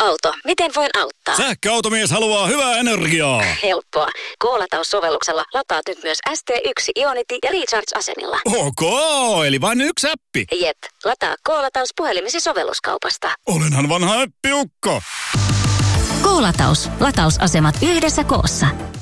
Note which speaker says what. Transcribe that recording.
Speaker 1: Auto. Miten voin auttaa?
Speaker 2: Sähköautomies haluaa hyvää energiaa.
Speaker 1: Helppoa. K-lataussovelluksella lataat nyt myös ST1 Ionity ja Recharge-asemilla.
Speaker 2: Ok, eli vain yksi appi.
Speaker 1: Jep. Lataa K-lataus puhelimesi sovelluskaupasta.
Speaker 2: Olenhan vanha äppiukko.
Speaker 3: K-lataus. Latausasemat yhdessä koossa.